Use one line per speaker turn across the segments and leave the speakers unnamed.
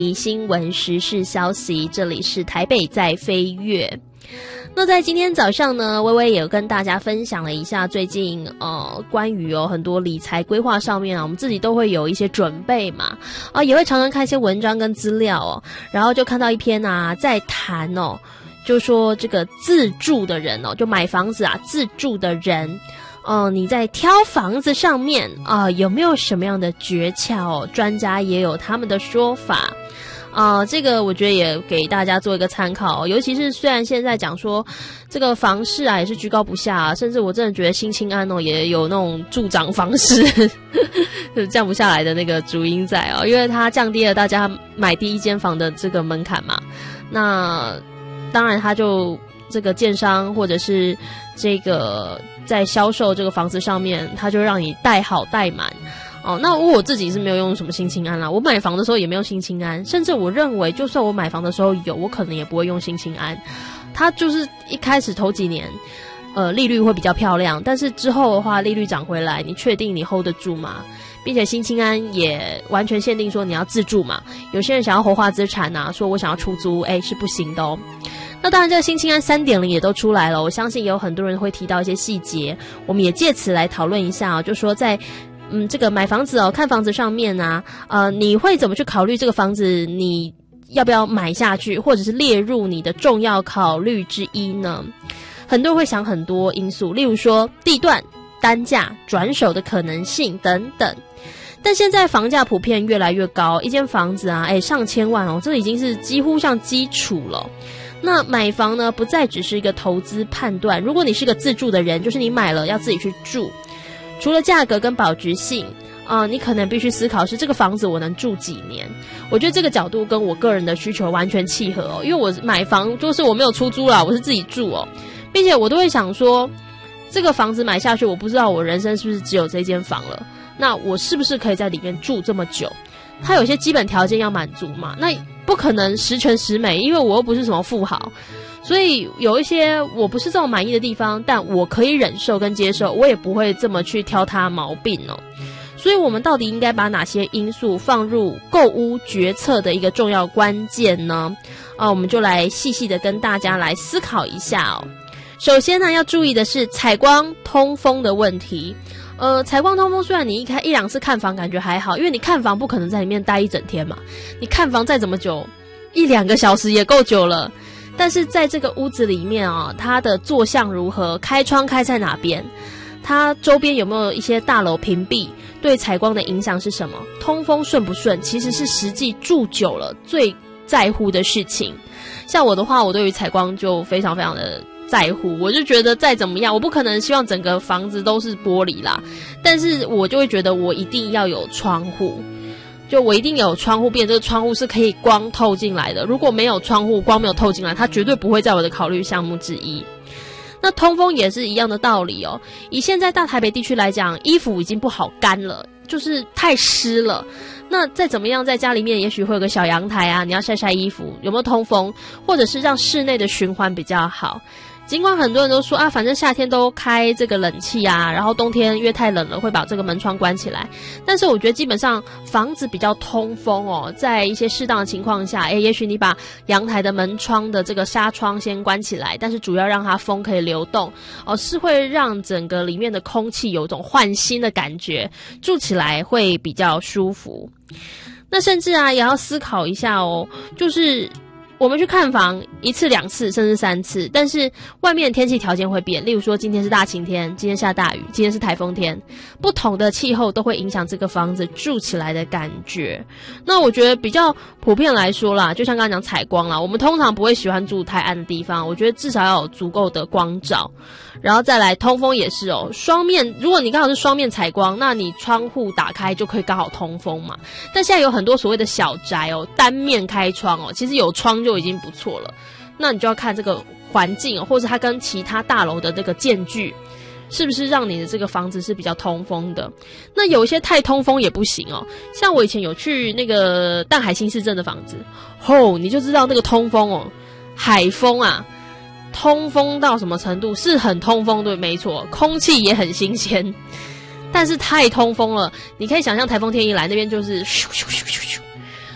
新闻时事消息，这里是台北在飞跃。那在今天早上呢，微微也有跟大家分享了一下最近关于很多理财规划上面啊，我们自己都会有一些准备嘛，也会常常看一些文章跟资料然后就看到一篇在谈就说这个自住的人就买房子自住的人你在挑房子上面有没有什么样的诀窍专家也有他们的说法这个我觉得也给大家做一个参考尤其是虽然现在讲说这个房市也是居高不下甚至我真的觉得新青安也有那种助长房市降不下来的那个主因在因为它降低了大家买第一间房的这个门槛嘛。那当然它就这个建商或者是这个在销售这个房子上面，它就让你贷好贷满那我自己是没有用什么新青安啦，我买房的时候也没有新青安，甚至我认为就算我买房的时候有，我可能也不会用新青安。它就是一开始头几年利率会比较漂亮，但是之后的话利率涨回来，你确定你 hold 得住吗？并且新青安也完全限定说你要自住嘛，有些人想要活化资产说我想要出租是不行的那当然这个新青安 3.0 也都出来了，我相信有很多人会提到一些细节，我们也借此来讨论一下就说在这个买房子看房子上面你会怎么去考虑这个房子你要不要买下去，或者是列入你的重要考虑之一呢？很多人会想很多因素，例如说地段、单价、转手的可能性等等。但现在房价普遍越来越高，一间房子上千万这已经是几乎像基础了。那买房呢，不再只是一个投资判断，如果你是个自住的人，就是你买了要自己去住，除了价格跟保值性你可能必须思考是这个房子我能住几年。我觉得这个角度跟我个人的需求完全契合因为我买房就是我没有出租啦，我是自己住并且我都会想说这个房子买下去，我不知道我人生是不是只有这间房了，那我是不是可以在里面住这么久，它有些基本条件要满足嘛，那不可能十全十美，因为我又不是什么富豪，所以有一些我不是这么满意的地方，但我可以忍受跟接受，我也不会这么去挑它毛病所以我们到底应该把哪些因素放入购屋决策的一个重要关键呢？我们就来细细的跟大家来思考一下首先呢，要注意的是采光通风的问题。采光通风虽然你一两次看房感觉还好，因为你看房不可能在里面待一整天嘛，你看房再怎么久1-2个小时也够久了，但是在这个屋子里面它的坐向如何，开窗开在哪边，它周边有没有一些大楼屏蔽，对采光的影响是什么，通风顺不顺，其实是实际住久了最在乎的事情。像我的话，我对于采光就非常非常的在乎，我就觉得再怎么样，我不可能希望整个房子都是玻璃啦，但是我就会觉得我一定要有窗户，就我一定有窗户，并且这个窗户是可以光透进来的，如果没有窗户，光没有透进来，它绝对不会在我的考虑项目之一。那通风也是一样的道理以现在大台北地区来讲，衣服已经不好干了，就是太湿了，那再怎么样在家里面也许会有个小阳台你要晒晒衣服，有没有通风，或者是让室内的循环比较好。尽管很多人都说反正夏天都开这个冷气然后冬天因为太冷了会把这个门窗关起来，但是我觉得基本上房子比较通风在一些适当的情况下也许你把阳台的门窗的这个纱窗先关起来，但是主要让它风可以流动是会让整个里面的空气有一种换新的感觉，住起来会比较舒服。那甚至也要思考一下就是我们去看房1次2次甚至3次，但是外面的天气条件会变，例如说今天是大晴天，今天下大雨，今天是台风天，不同的气候都会影响这个房子住起来的感觉。那我觉得比较普遍来说啦，就像刚刚讲采光啦，我们通常不会喜欢住太暗的地方，我觉得至少要有足够的光照，然后再来通风也是双面，如果你刚好是双面采光，那你窗户打开就可以刚好通风嘛。但现在有很多所谓的小宅单面开窗其实有窗就已经不错了，那你就要看这个环境或者它跟其他大楼的这个间距是不是让你的这个房子是比较通风的。那有一些太通风也不行像我以前有去那个淡海新市镇的房子你就知道那个通风海风通风到什么程度，是很通风，对，没错，空气也很新鲜，但是太通风了，你可以想象台风天一来那边就是咻咻咻咻咻，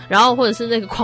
然后或者是那个